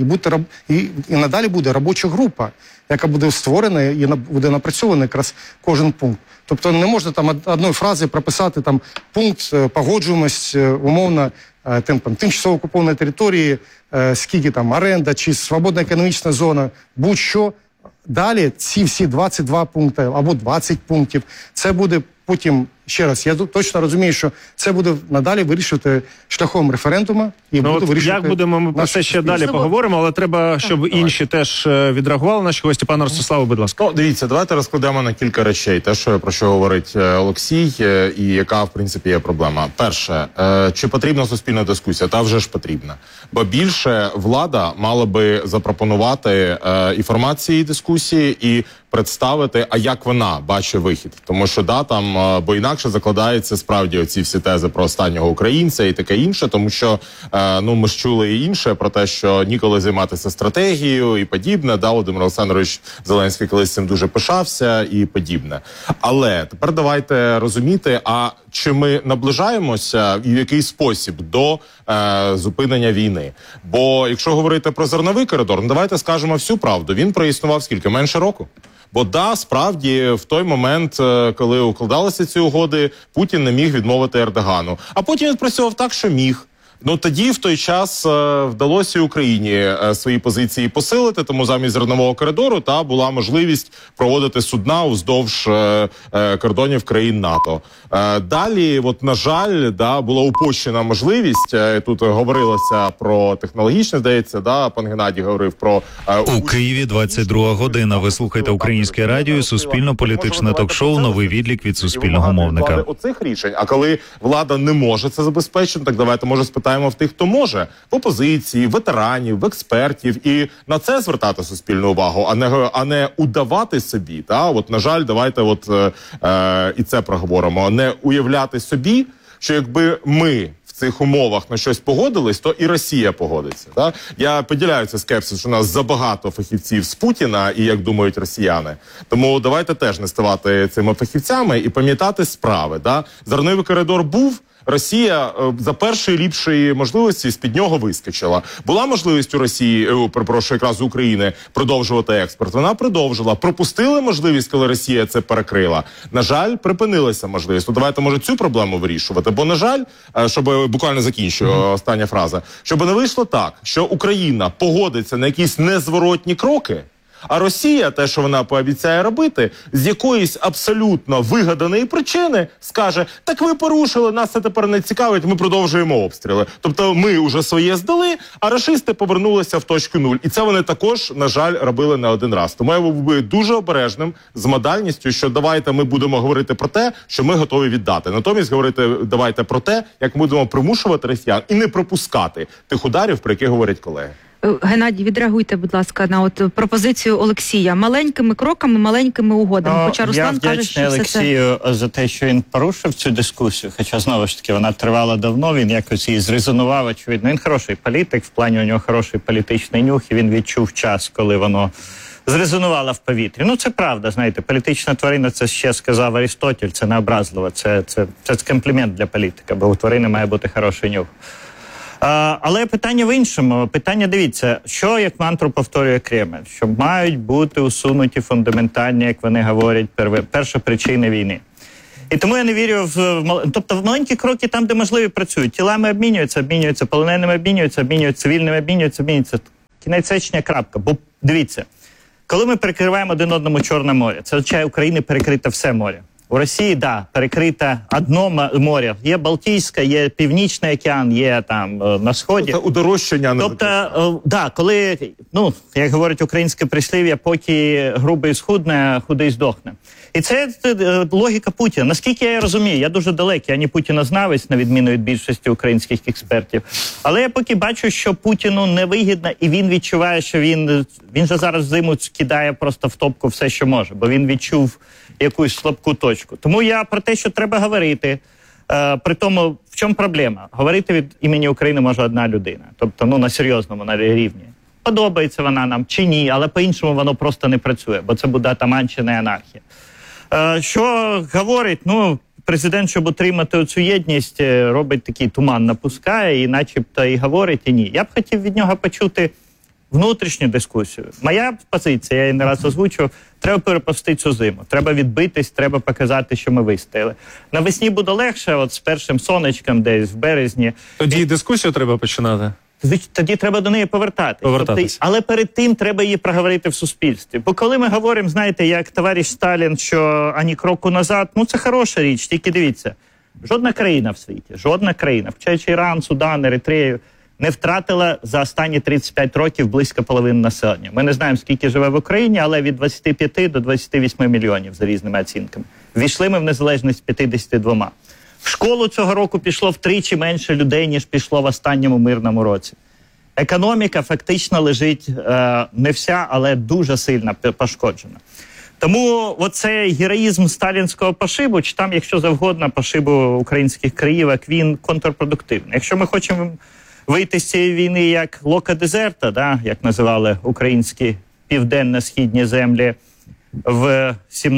і надалі буде робоча група, яка буде створена і буде напрацьована якраз кожен пункт. Тобто не можна там одної фрази прописати там пункт, погоджуємось умовно тимчасово окупованої території, скільки там оренда чи свободна економічна зона, будь-що. Далі ці всі 22 пункти або 20 пунктів, це буде потім, ще раз, я точно розумію, що це буде надалі вирішувати шляхом референдуму і буде вирішувати... Як будемо, ми про це ще далі поговоримо, але треба, щоб інші теж відреагували. Наші гості. Пане Ростиславе, будь ласка. Дивіться, давайте розкладемо на кілька речей. Те, про що говорить Олексій, і яка, в принципі, є проблема. Перше, чи потрібна суспільна дискусія? Та вже ж потрібна. Бо більше влада мала би запропонувати інформації, дискусії і представити, а як вона бачить вихід. Тому що, бо інакше закладаються справді оці всі тези про останнього українця і таке інше, тому що, ми ж чули і інше про те, що ніколи займатися стратегією і подібне, Володимир Олександрович Зеленський колись цим дуже пишався і подібне. Але тепер давайте розуміти, а чи ми наближаємося і в який спосіб до зупинення війни? Бо якщо говорити про зерновий коридор, давайте скажемо всю правду, він проіснував скільки? Менше року? Бо справді, в той момент, коли укладалися ці угоди, Путін не міг відмовити Ердогану. А потім він працював так, що міг. Тоді, в той час, вдалося Україні свої позиції посилити, тому замість зернового коридору була можливість проводити судна уздовж кордонів країн НАТО. Далі, на жаль, була упущена можливість, тут говорилося про технологічне, здається, пан Геннадій говорив про... У Києві 22 година. Ви слухаєте Українське радіо і суспільно-політичне ток-шоу «Новий відлік» від суспільного мовника. Оцих рішень, а коли влада не може це забезпечити, так давайте, може, спитаємо в тих, хто може, в опозиції, ветеранів, в експертів, і на це звертати суспільну увагу, а не удавати собі. На жаль, давайте і це проговоримо. Не уявляти собі, що якби ми в цих умовах на щось погодились, то і Росія погодиться. Я поділяю цей скепсис, що у нас забагато фахівців з Путіна, і як думають росіяни. Тому давайте теж не ставати цими фахівцями і пам'ятати справи. Зерновий коридор був, Росія за першої ліпшої можливості з-під нього вискочила. Була можливість у Росії, якраз у України, продовжувати експорт. Вона продовжила. Пропустили можливість, коли Росія це перекрила. На жаль, припинилася можливість. Давайте, може, цю проблему вирішувати. Бо, на жаль, щоб буквально закінчу, остання фраза, щоб не вийшло так, що Україна погодиться на якісь незворотні кроки, а Росія, те, що вона пообіцяє робити, з якоїсь абсолютно вигаданої причини скаже, так ви порушили, нас це тепер не цікавить, ми продовжуємо обстріли. Тобто ми вже своє здали, а рашисти повернулися в точку нуль. І це вони також, на жаль, робили не один раз. Тому я був би дуже обережним з модальністю, що давайте ми будемо говорити про те, що ми готові віддати. Натомість говорити давайте про те, як ми будемо примушувати росіян і не пропускати тих ударів, про які говорять колеги. Геннадій, відреагуйте, будь ласка, на от пропозицію Олексія. Маленькими кроками, маленькими угодами. Хоча Руслан каже, що все це... Я Олексію за те, що він порушив цю дискусію, хоча, знову ж таки, вона тривала давно, він якось її зрезонував, очевидно. Він хороший політик, в плані у нього хороший політичний нюх, і він відчув час, коли воно зрезонувало в повітрі. Ну, це правда, знаєте, політична тварина, це ще сказав Арістотель, це не образливо, це комплімент для політика, бо у тварини має бути хороший нюх. Але питання в іншому. Питання, дивіться, що як мантру повторює Кремль, що мають бути усунуті фундаментальні, як вони говорять, першопричини війни. І тому я не вірю тобто в маленькі кроки там, де можливі працюють. Тілами обмінюються, полоненими обмінюються, цивільними обмінюються. Кінець речення, крапка. Бо дивіться, коли ми перекриваємо один одному Чорне море, це означає, Україні перекрите все море. У Росії, да, перекрите одно море. Є Балтійське, є Північний океан, є там на Сході. Тобто удорожчання. Тобто, да, коли, як говорить українське прислів'я, поки грубий схудне, худий здохне. І це логіка Путіна. Наскільки я розумію, я дуже далекий, я не путінознавець, на відміну від більшості українських експертів. Але я поки бачу, що Путіну невигідно, і він відчуває, що він же зараз зиму кидає просто в топку все, що може, бо він відчув якусь слабку точку. Тому я про те, що треба говорити. При тому, в чому проблема? Говорити від імені України може одна людина. Тобто, на серйозному, на рівні. Подобається вона нам чи ні, але по-іншому воно просто не працює, бо це буде атаманщина і анархія. Що говорить? Президент, щоб отримати цю єдність, робить такий туман, напускає, і начебто і говорить, і ні. Я б хотів від нього почути внутрішню дискусію. Моя позиція, я її не раз озвучував, треба перепасти цю зиму. Треба відбитись, треба показати, що ми вистояли. Навесні буде легше, от з першим сонечком десь в березні. Тоді дискусію треба починати? Тоді треба до неї повертатись. Але перед тим треба її проговорити в суспільстві. Бо коли ми говоримо, знаєте, як товариш Сталін, що ані кроку назад, це хороша річ, тільки дивіться, жодна країна в світі, включаючи Іран, Судан, Еритрею, не втратила за останні 35 років близько половини населення. Ми не знаємо, скільки живе в Україні, але від 25 до 28 мільйонів за різними оцінками. Ввійшли ми в незалежність 52. В школу цього року пішло втричі менше людей, ніж пішло в останньому мирному році. Економіка фактично лежить не вся, але дуже сильно пошкоджена. Тому оцей героїзм сталінського пошибу, чи там, якщо завгодно, пошибу українських краївок, він контрпродуктивний. Якщо ми хочемо вийти з цієї війни як лока дезерта, як називали українські південно-східні землі в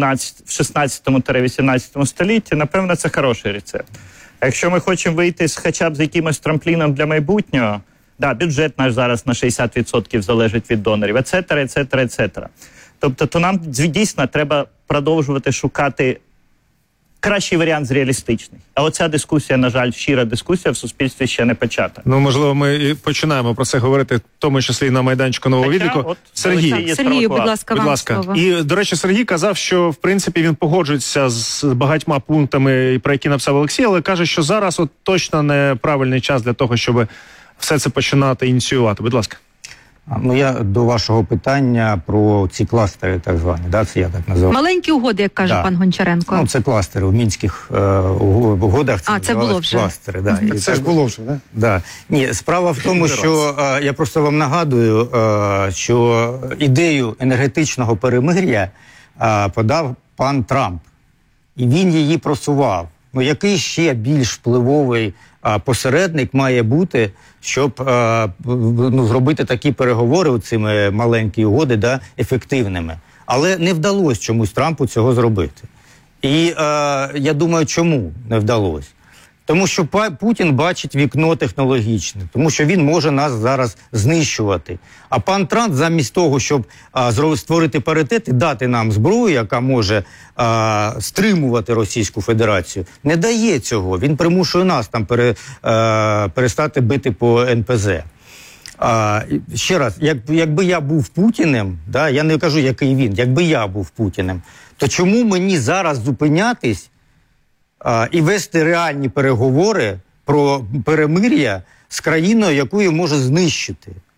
16-18 столітті, напевно, це хороший рецепт. А якщо ми хочемо вийти хоча б з якимось трампліном для майбутнього, бюджет наш зараз на 60% залежить від донорів, ецетера. Тобто, то нам дійсно треба продовжувати шукати кращий варіант з реалістичний. А оця дискусія, на жаль, щира дискусія в суспільстві ще не почата. Можливо, ми і починаємо про це говорити, в тому числі і на майданчику Нового відліку. Сергію, будь ласка, слово. І, до речі, Сергій казав, що, в принципі, він погоджується з багатьма пунктами, про які написав Олексій, але каже, що зараз точно неправильний час для того, щоб все це починати ініціювати. Будь ласка. Я до вашого питання про ці кластери, так звані, це я так називаю. Маленькі угоди, як каже пан Гончаренко. Це кластери в мінських угодах. Це було вже. Кластери, Це ж було вже, да? Ні, справа в тому, що я просто вам нагадую, що ідею енергетичного перемир'я подав пан Трамп. І він її просував. Який ще більш впливовий посередник має бути, щоб зробити такі переговори, цими маленькі угоди, ефективними. Але не вдалося чомусь Трампу цього зробити. І я думаю, чому не вдалося? Тому що Путін бачить вікно технологічне, тому що він може нас зараз знищувати. А пан Трамп замість того, щоб створити паритет і дати нам зброю, яка може стримувати Російську Федерацію, не дає цього. Він примушує нас там перестати бити по НПЗ. Ще раз, якби я був Путіним, я не кажу, який він, якби я був Путіним, то чому мені зараз зупинятись і вести реальні переговори про перемир'я з країною, яку я можу знищити?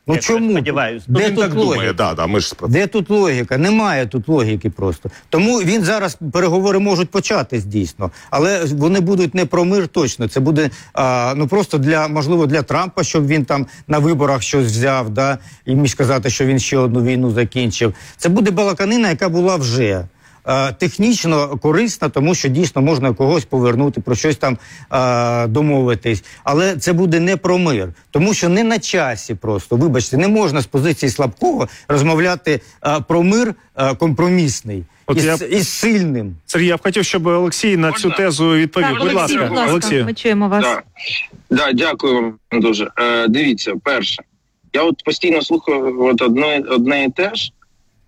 Ну чому? Сподіваюсь. Де тут логіка? Де тут логіка? Немає тут логіки просто. Тому він зараз, переговори можуть початись дійсно, але вони будуть не про мир точно. Це буде просто можливо для Трампа, щоб він там на виборах щось взяв, да, і міг сказати, що він ще одну війну закінчив. Це буде балаканина, яка була вже. Технічно корисна, тому що дійсно можна когось повернути, про щось там домовитись. Але це буде не про мир, тому що не на часі просто. Вибачте, не можна з позиції слабкого розмовляти про мир компромісний. Із сильним. Сергій, я б хотів, щоб Олексій на цю тезу відповів. Так, будь ласка, Олексій. Ми чуємо вас. Да, дякую вам дуже. Дивіться, перше, я от постійно слухаю одне і те ж,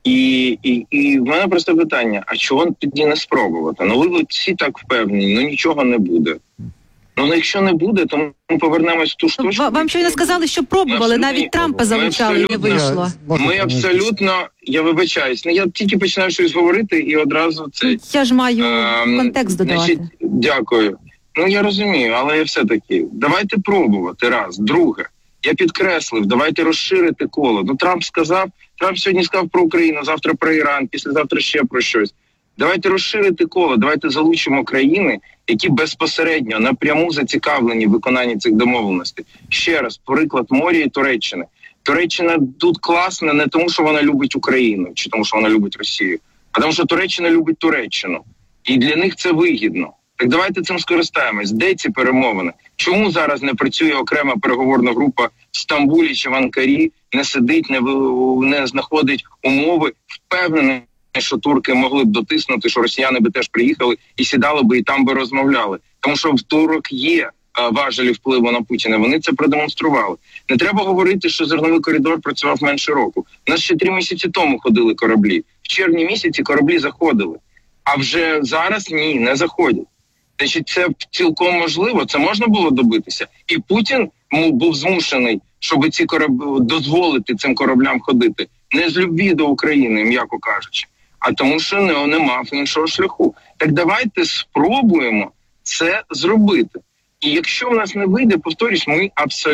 і в мене просто питання, а чого тоді не спробувати? Ну ви всі так впевнені, нічого не буде. Якщо не буде, то ми повернемось в ту ж точку. Вам щойно сказали, що пробували, навіть Трампа залучали і не вийшло. Ми абсолютно, я вибачаюсь, я тільки починаю щось говорити і одразу це... Я ж маю контекст додавати. Дякую. Я розумію, але все-таки, давайте пробувати, раз. Друге, я підкреслив, давайте розширити коло. Трамп сьогодні сказав про Україну, завтра про Іран, післязавтра ще про щось. Давайте розширити коло, давайте залучимо країни, які безпосередньо напряму зацікавлені в виконанні цих домовленостей. Ще раз, приклад Морії і Туреччини. Туреччина тут класна не тому, що вона любить Україну, чи тому, що вона любить Росію, а тому, що Туреччина любить Туреччину. І для них це вигідно. Так давайте цим скористаємось. Де ці перемовини? Чому зараз не працює окрема переговорна група в Стамбулі чи в Анкарі, не сидить, не знаходить умови, впевнений, що турки могли б дотиснути, що росіяни би теж приїхали і сідали би і там би розмовляли. Тому що в турок є важелі впливу на Путіна, вони це продемонстрували. Не треба говорити, що зерновий коридор працював менше року. У нас ще 3 місяці тому ходили кораблі. В червні місяці кораблі заходили. А вже зараз ні, не заходять. Значить, це цілком можливо, це можна було добитися. І Путін був змушений, щоб ці дозволити цим кораблям ходити. Не з любві до України, м'яко кажучи, а тому, що не мав іншого шляху. Так давайте спробуємо це зробити. І якщо в нас не вийде, повторюсь, ми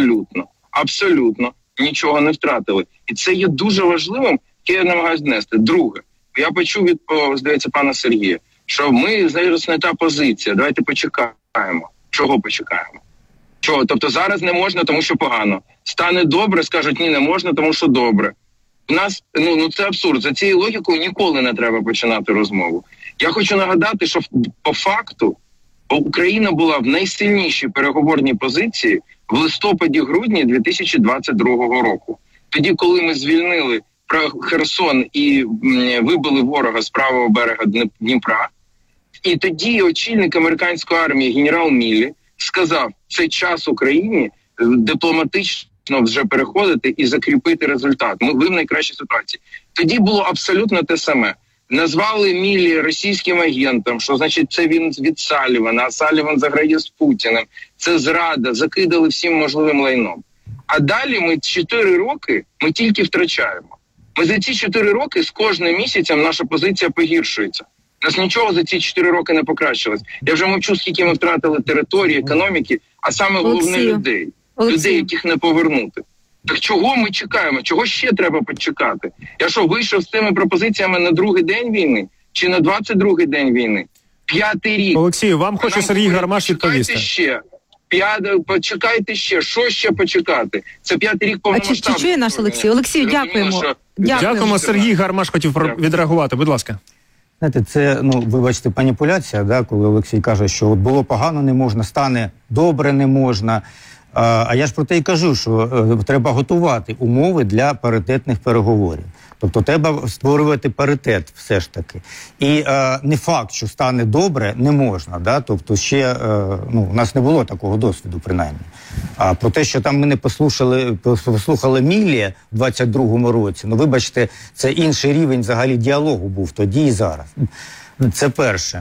абсолютно нічого не втратили. І це є дуже важливим, яке я намагаюся донести. Друге, я почув від, здається, пана Сергія, що ми, зараз не та позиція, давайте почекаємо. Чого почекаємо? Чого? Тобто зараз не можна, тому що погано. Стане добре, скажуть, ні, не можна, тому що добре. У нас, це абсурд. За цією логікою ніколи не треба починати розмову. Я хочу нагадати, що по факту Україна була в найсильнішій переговорній позиції в листопаді-грудні 2022 року. Тоді, коли ми звільнили Херсон і вибили ворога з правого берега Дніпра, і тоді очільник американської армії генерал Міллі сказав, це час Україні дипломатично вже переходити і закріпити результат. Ви в найкращій ситуації. Тоді було абсолютно те саме. Назвали Міллі російським агентом, що значить це він від Салівана, а Саліван заграє з Путіним. Це зрада, закидали всім можливим лайном. А далі ми 4 роки ми тільки втрачаємо. Ми за ці 4 роки з кожним місяцем наша позиція погіршується. У нас нічого за ці 4 роки не покращилось. Я вже мовчу, скільки ми втратили території, економіки, а саме головне людей. Людей, яких не повернути. Так чого ми чекаємо? Чого ще треба почекати? Я що, вийшов з цими пропозиціями на 2-й день війни? Чи на 22-й день війни? 5-й рік. Олексію, вам хоче Сергій Гармаш відповісти. Почекайте ще. Що ще почекати? Це 5-й рік повномасштабного. Чи чує наш Олексій? Олексію, дякуємо. Дякуємо. Сергій Гармаш хотів відреагувати. Будь ласка. Знаєте, це, вибачте, маніпуляція, да, коли Олексій каже, що от було погано, не можна, стане добре, не можна. А я ж про те й кажу, що треба готувати умови для паритетних переговорів. Тобто треба створювати паритет все ж таки. І не факт, що стане добре, не можна. Да? Тобто ще, у нас не було такого досвіду, принаймні. А про те, що там ми не послухали Міллі в 22-му році, вибачте, це інший рівень взагалі діалогу був тоді і зараз. Це перше.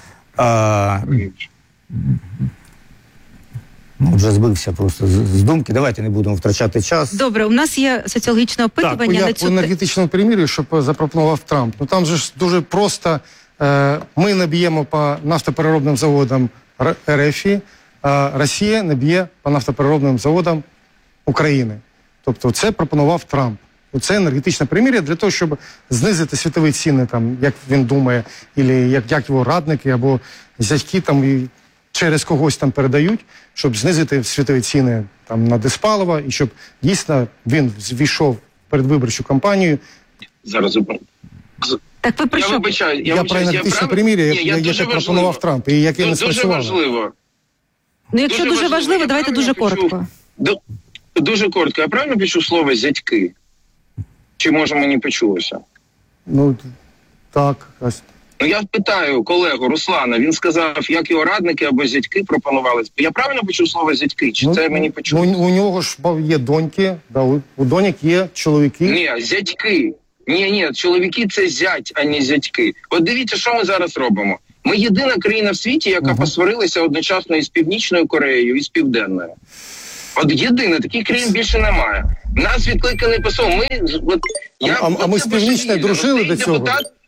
Вже збився просто з думки. Давайте не будемо втрачати час. Добре, у нас є соціологічне опитування. Так, по енергетичному перемир'ю, що запропонував Трамп. Там же ж дуже просто. Ми не б'ємо по нафтопереробним заводам РФ, а Росія не б'є по нафтопереробним заводам України. Тобто це пропонував Трамп. Це енергетичне перемир'я для того, щоб знизити світові ціни, там, як він думає, або як його радники, або зятьки там і через когось там передають, щоб знизити світові ціни там на диспаливо, і щоб дійсно він ввійшов в передвиборчу кампанію. Зараз так ви про що? Я про енергетичне перемир'я, яке пропонував Трамп, і яке не спрацювало. Дуже важливо. Ну, якщо дуже важливо, давайте дуже коротко. Дуже коротко. Я правильно почув слово «зятьки»? Чи, може, мені почулося? Ну, так. Ну, я питаю колегу Руслана, він сказав, як його радники або зятьки пропонували. Я правильно почув слово «зятьки»? Чи це мені почулося? У нього ж є доньки, да, у доньок є чоловіки. Ні, зятьки. Ні, чоловіки – це зять, а не зятьки. От дивіться, що ми зараз робимо. Ми єдина країна в світі, яка посварилася одночасно із Північною Кореєю, і з Південною. От єдина, таких країн більше немає. Нас відкликаний посол. Ми з Північною дружили до цього.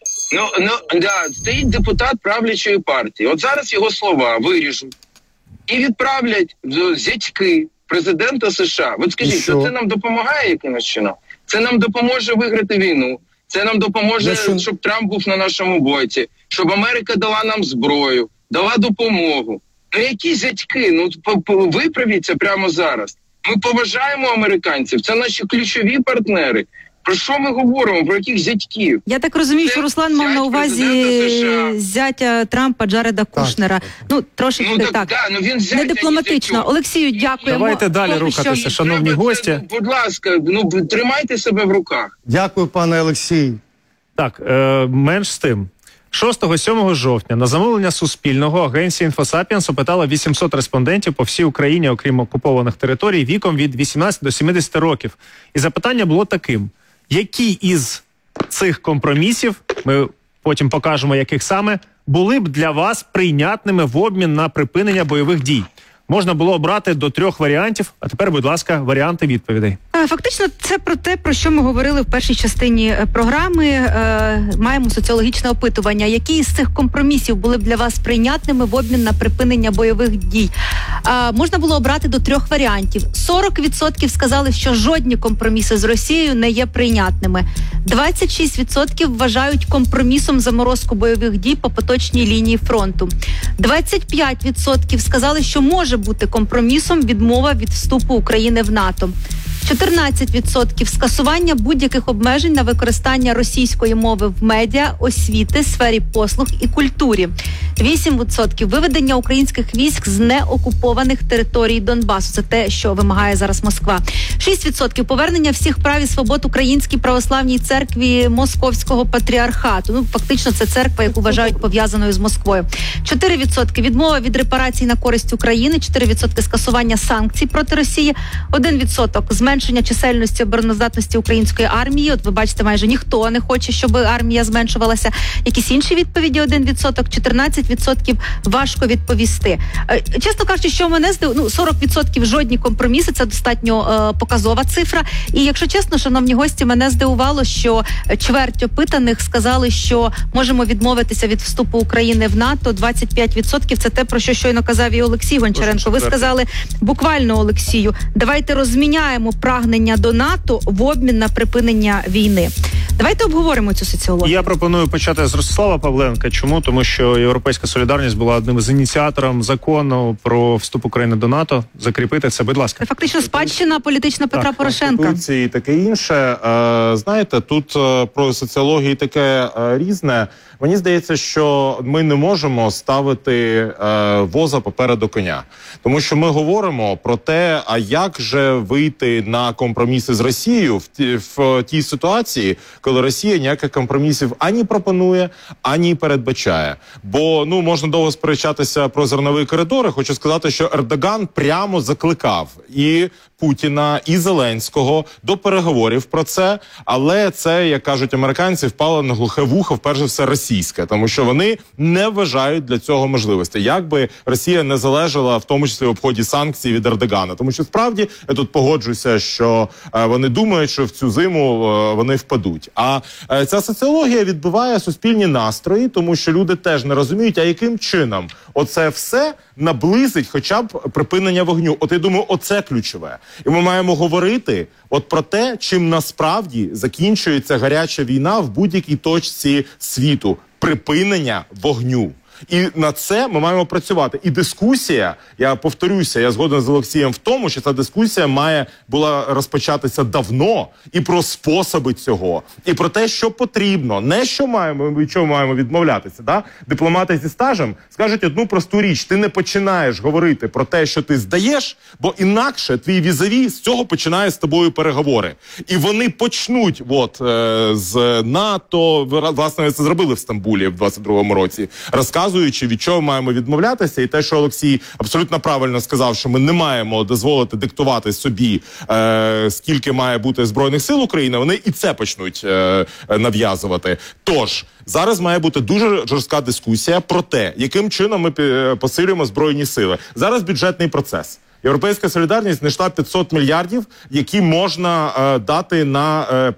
Стоїть депутат правлячої партії. От зараз його слова виріжуть і відправлять зятьки президента США. От скажіть, це нам допомагає якимось чином? Це нам допоможе виграти війну. Це нам допоможе, щоб Трамп був на нашому боці, щоб Америка дала нам зброю, дала допомогу. Ну які зятьки? Ну виправіться прямо зараз. Ми поважаємо американців, це наші ключові партнери. Про що ми говоримо? Про яких зятьків? Я так розумію, що Руслан мав на увазі зятя Трампа Джареда Кушнера. Ну, трошечки так. Він не дипломатично. Олексію, дякуємо. Давайте далі рухатися, шановні гості. Будь ласка, тримайте себе в руках. Дякую, пане Олексій. Так, менш з тим. 6-7 жовтня на замовлення Суспільного агенція «Інфосапіенс» опитала 800 респондентів по всій Україні, окрім окупованих територій, віком від 18 до 70 років. І запитання було таким. Які із цих компромісів, ми потім покажемо, яких саме, були б для вас прийнятними в обмін на припинення бойових дій? Можна було обрати до 3 варіантів, а тепер, будь ласка, варіанти відповідей. Фактично, це про те, про що ми говорили в першій частині програми. Маємо соціологічне опитування. Які із цих компромісів були б для вас прийнятними в обмін на припинення бойових дій? Можна було обрати до 3 варіантів. 40% сказали, що жодні компроміси з Росією не є прийнятними. 26% вважають компромісом заморозку бойових дій по поточній лінії фронту. 25% сказали, що може бути компромісом відмова від вступу України в НАТО. 14% скасування будь-яких обмежень на використання російської мови в медіа, освіти, сфері послуг і культурі. 8% виведення українських військ з неокупованих територій Донбасу. Це те, що вимагає зараз Москва. 6% повернення всіх прав і свобод Українській православній церкві Московського патріархату. Ну, фактично, це церква, яку вважають пов'язаною з Москвою. 4% відмова від репарацій на користь України. 4% скасування санкцій проти Росії. 1% зменшення чисельності обороноздатності української армії. От ви бачите, майже ніхто не хоче, щоб армія зменшувалася. Якісь інші відповіді 1%, 14% важко відповісти. Чесно кажучи, що мене здивувало, 40% жодні компроміси, це достатньо показова цифра. І якщо чесно, шановні гості, мене здивувало, що чверть опитаних сказали, що можемо відмовитися від вступу України в НАТО. 25% це те, про що щойно казав і Олексій Гончаренко. Ви сказали буквально, Олексію, давайте розміняємо прагнення до НАТО в обмін на припинення війни. Давайте обговоримо цю соціологію. Я пропоную почати з Ростислава Павленка. Чому? Тому що «Європейська солідарність» була одним з ініціатором закону про вступ України до НАТО. Закріпити це, будь ласка. Це фактично спадщина політична Петра Порошенка. І таке інше. Знаєте, тут про соціологію таке різне. Мені здається, що ми не можемо ставити воза попереду коня. Тому що ми говоримо про те, а як же вийти на компроміси з Росією в тій ситуації, коли Росія ніяких компромісів ані пропонує, ані передбачає. Бо, можна довго сперечатися про зернові коридори. Хочу сказати, що Ердоган прямо закликав і Путіна, і Зеленського до переговорів про це, але це, як кажуть американці, впало на глухе вухо, вперше все російське, тому що вони не вважають для цього можливості. Якби Росія не залежала, в тому числі в обході санкцій від Ердогана. Тому що справді, я тут погоджуся, що вони думають, що в цю зиму вони впадуть. А ця соціологія відбиває суспільні настрої, тому що люди теж не розуміють, а яким чином оце все наблизить хоча б припинення вогню. От я думаю, оце ключове. І ми маємо говорити от про те, чим насправді закінчується гаряча війна в будь-якій точці світу. Припинення вогню. І на це ми маємо працювати. І дискусія, я повторюся, я згоден з Олексієм в тому, що ця дискусія була розпочатися давно, і про способи цього, і про те, що потрібно, не що від чого маємо відмовлятися. Да? Дипломати зі стажем скажуть одну просту річ: ти не починаєш говорити про те, що ти здаєш, бо інакше твій візаві з цього починає з тобою переговори. І вони почнуть з НАТО, власне, це зробили в Стамбулі в 22-му році, розказуючи, від чого маємо відмовлятися, і те, що Олексій абсолютно правильно сказав, що ми не маємо дозволити диктувати собі, скільки має бути Збройних сил України, вони і це почнуть нав'язувати. Тож, зараз має бути дуже жорстка дискусія про те, яким чином ми посилюємо Збройні сили. Зараз бюджетний процес. Європейська солідарність знайшла 500 мільярдів, які можна дати на